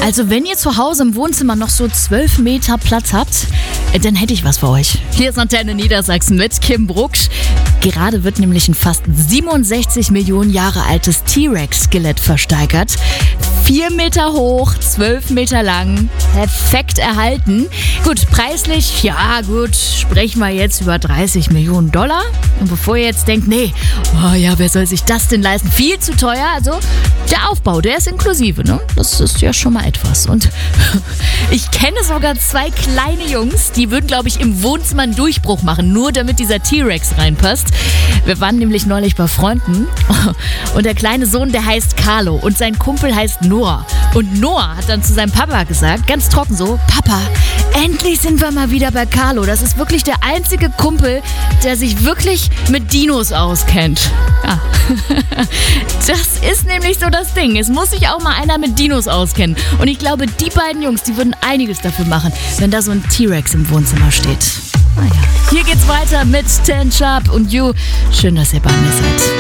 Also wenn ihr zu Hause im Wohnzimmer noch so 12 Meter Platz habt, dann hätte ich was für euch. Hier ist Antenne Niedersachsen mit Kim Brucksch. Gerade wird nämlich ein fast 67 Millionen Jahre altes T-Rex-Skelett versteigert. 4 Meter hoch, 12 Meter lang, perfekt erhalten. Gut, preislich, ja gut, sprechen wir jetzt über 30 Millionen Dollar. Und bevor ihr jetzt denkt, nee, oh ja, wer soll sich das denn leisten? Viel zu teuer. Also der Aufbau, der ist inklusive, ne? Das ist ja schon mal etwas. Und ich kenne sogar 2 kleine Jungs, die würden, glaube ich, im Wohnzimmer einen Durchbruch machen, nur damit dieser T-Rex reinpasst. Wir waren nämlich neulich bei Freunden und der kleine Sohn, der heißt Carlo und sein Kumpel heißt Noah. Und Noah hat dann zu seinem Papa gesagt, ganz trocken so, Papa, endlich sind wir mal wieder bei Carlo. Das ist wirklich der einzige Kumpel, der sich wirklich mit Dinos auskennt. Ja. Das ist nämlich so das Ding. Es muss sich auch mal einer mit Dinos auskennen. Und ich glaube, die beiden Jungs, die würden einiges dafür machen, wenn da so ein T-Rex im Wohnzimmer steht. Naja. Hier geht's weiter mit Ten Sharp und You. Schön, dass ihr bei mir seid.